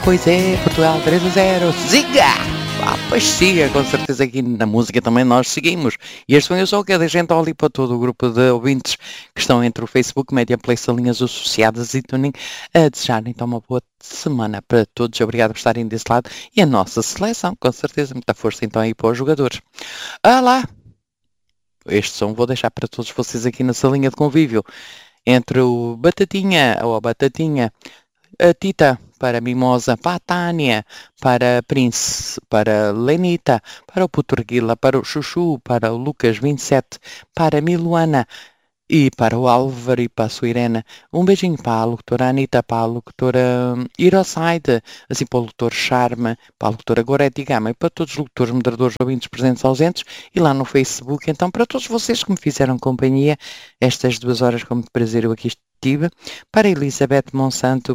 pois é, Portugal 3-0, siga! Pois siga, com certeza aqui na música também nós seguimos. E este foi o som que eu deixei então ali para todo o grupo de ouvintes que estão entre o Facebook, Media Play, Salinhas Associadas e Tuning, a desejar então uma boa semana para todos. Obrigado por estarem desse lado. E a nossa seleção, com certeza, muita força então aí para os jogadores. Lá! Este som vou deixar para todos vocês aqui na salinha de convívio. Entre o Batatinha, ou a Batatinha, a Tita, para a Mimosa, para a Tânia, para a Prince, para a Lenita, para o Puturguila, para o Chuchu, para o Lucas 27, para a Miluana e para o Álvaro e para a sua Irena. Um beijinho para a locutora Anitta, para a locutora Iroside, assim para o locutor Charme, para a locutora Goretti Gama e para todos os locutores, moderadores, ouvintes, presentes, ausentes e lá no Facebook. Então, para todos vocês que me fizeram companhia estas 2 horas, como de prazer eu aqui estive, para Elizabeth Monsanto,